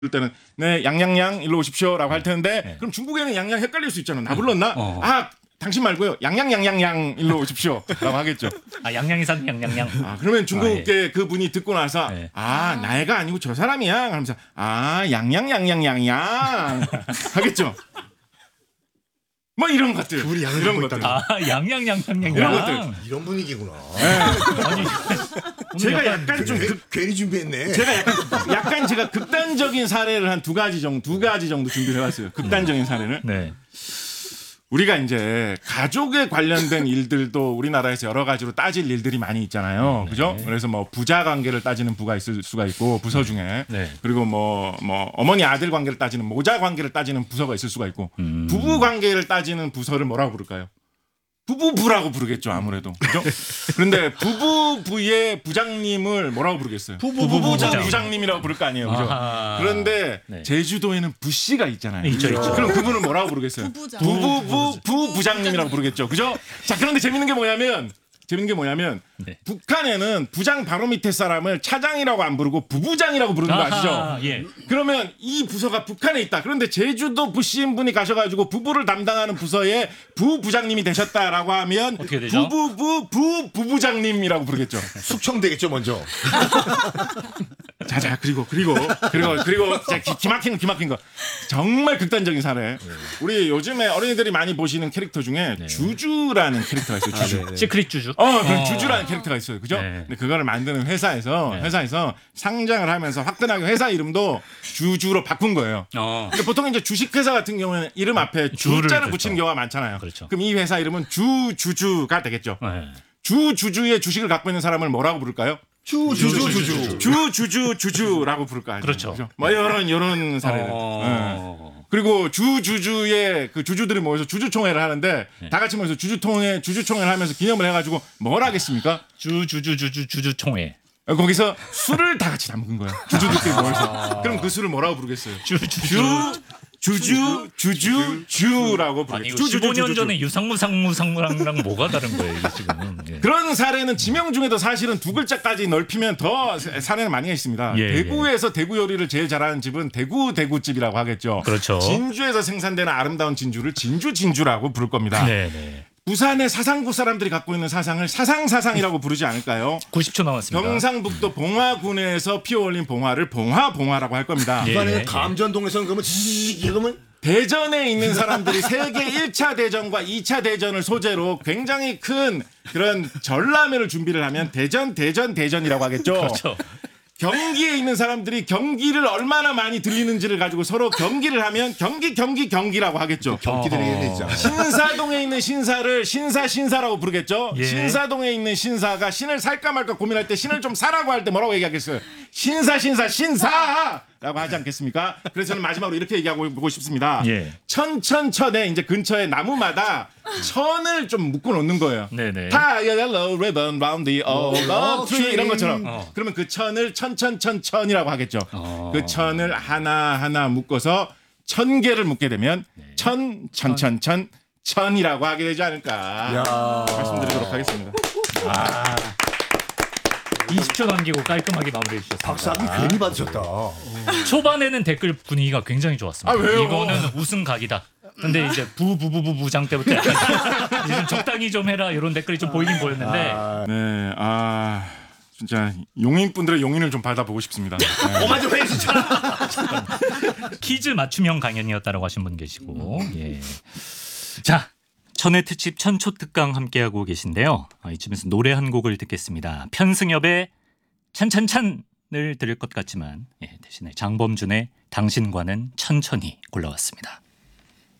때는 네 양양양 일로 오십시오라고 할 텐데 그럼 중국에는 양양 헷갈릴 수 있잖아. 나 불렀나? 아 당신 말고요. 양양양양양 일로 오십시오라고 하겠죠. 아 양양이 산 양양양. 아 그러면 중국의 그분이 듣고 나서 아 나이가 아니고 저 사람이야. 하면서 아 양양양양양양 하겠죠. 뭐 이런 것들. 우리 양을 이런 듣고 것들. 있다가. 아 양양양양양. 이런 것들. 이런 분위기구나. 아니 제가 약간 좀 괜히 준비했네. 제가 약간 제가 극단적인 사례를 한 두 가지 정도 준비를 해왔어요. 극단적인 사례를. 네. 우리가 이제 가족에 관련된 일들도 우리나라에서 여러 가지로 따질 일들이 많이 있잖아요. 그죠? 그래서 뭐 부자 관계를 따지는 부가 있을 수가 있고 부서 중에 네. 그리고 뭐 어머니 아들 관계를 따지는 모자 관계를 따지는 부서가 있을 수가 있고 부부 관계를 따지는 부서를 뭐라고 부를까요? 부부부라고 부르겠죠 아무래도. 그죠? 그런데 부부부의 부장님을 뭐라고 부르겠어요? 부장님이라고 부를 거 아니에요. 그죠? 아하. 그런데 네. 제주도에는 부씨가 있잖아요. 있죠. 그럼 그분을 뭐라고 부르겠어요? 부부장님이라고 부르겠죠. 그죠? 자, 그런데 재밌는 게 뭐냐면 네. 북한에는 부장 바로 밑에 사람을 차장이라고 안 부르고 부부장이라고 부르는 거 아시죠? 아하, 예. 그러면 이 부서가 북한에 있다. 그런데 제주도 부시인 분이 가셔가지고 부부를 담당하는 부서에 부부장님이 되셨다라고 하면 어떻게 되죠? 부부장님이라고 부르겠죠. 숙청되겠죠 먼저. 자 그리고 진짜 기막힌 거 정말 극단적인 사례. 우리 요즘에 어린이들이 많이 보시는 캐릭터 중에 주주라는 캐릭터가 있어요. 주주. 시크릿 주주. 그런 주주라는 캐릭터가 있어요. 그죠? 네. 근데 그거를 만드는 회사에서 상장을 하면서 화끈하게 회사 이름도 주주로 바꾼 거예요. 근데 보통 이제 주식회사 같은 경우에는 이름 앞에 주를 주자를 그렇죠. 붙이는 경우가 많잖아요. 그렇죠. 그럼 이 회사 이름은 주주가 되겠죠. 네. 주주의 주식을 갖고 있는 사람을 뭐라고 부를까요? 주주라고 부를까 하죠. 그렇죠. 뭐 이런 사례를. 그리고 주주의 그 주주들이 모여서 주주총회를 하는데 다 같이 모여서 주주총회를 하면서 기념을 해가지고 뭘 하겠습니까? 주주총회. 거기서 술을 다 같이 담근 거야. 주주들끼리 모여서. 그럼 그 술을 뭐라고 부르겠어요? 주주라고 아니 부르겠죠. 이거 15년 전에 유상무상무랑 뭐가 다른 거예요 이게 지금은. 예. 그런 사례는 지명 중에도 사실은 두 글자까지 넓히면 더 사례는 많이 있습니다. 예, 대구에서 대구 요리를 제일 잘하는 집은 대구집이라고 하겠죠. 그렇죠. 진주에서 생산되는 아름다운 진주를 진주라고 부를 겁니다. 네네. 부산의 사상구 사람들이 갖고 있는 사상을 사상이라고 부르지 않을까요? 90초 남았습니다. 경상북도 봉화군에서 피어올린 봉화를 봉화라고 할 겁니다. 예. 북한에 감전동에서는 그러면 이러면 대전에 있는 사람들이 세계 1차 대전과 2차 대전을 소재로 굉장히 큰 그런 전람회를 준비를 하면 대전이라고 하겠죠. 그렇죠. 경기에 있는 사람들이 경기를 얼마나 많이 들리는지를 가지고 서로 경기를 하면 경기라고 하겠죠. 경기들이 진짜. 신사동에 있는 신사를 신사라고 부르겠죠. 예. 신사동에 있는 신사가 신을 살까 말까 고민할 때 신을 좀 사라고 할 때 뭐라고 얘기하겠어요? 신사라고 하지 않겠습니까? 그래서 저는 마지막으로 이렇게 얘기하고 보고 싶습니다. 예. 천에 이제 근처에 나무마다 천을 좀 묶어 놓는 거예요. 네네. Tie a yellow ribbon round the old tree 이런 것처럼. 그러면 그 천을 천이라고 하겠죠. 그 천을 하나 묶어서 1000개를 묶게 되면 천이라고 하게 되지 않을까 말씀드리도록 하겠습니다. 20초 남기고 깔끔하게 마무리해 주셨습니다. 박사님 괜히 받으셨다. 초반에는 댓글 분위기가 굉장히 좋았습니다. 아, 왜요? 이거는 우승 각이다. 근데 이제 부장 때부터 약간 이제 좀 적당히 좀 해라 이런 댓글이 좀 보이긴 보였는데 네, 진짜 용인분들의 용인을 좀 받아보고 싶습니다. 네. 맞아 왜 진짜. 퀴즈 맞춤형 강연이었다라고 하신 분 계시고 예. 자 천의 특집 천초 특강 함께하고 계신데요. 이쯤에서 노래 한 곡을 듣겠습니다. 편승엽의 찬을 들을 것 같지만 대신에 장범준의 당신과는 천천히 골라왔습니다.